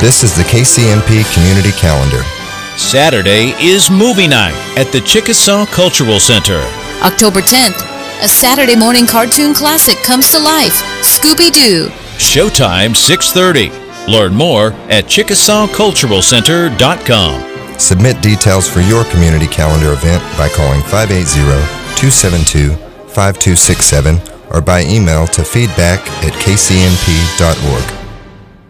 This is the KCMP Community Calendar. Saturday is movie night at the Chickasaw Cultural Center. October 10th, a Saturday morning cartoon classic comes to life, Scooby-Doo. Showtime 6:30. Learn more at ChickasawCulturalCenter.com. Submit details for your community calendar event by calling 580-272-5267 or by email to feedback@kcmp.org.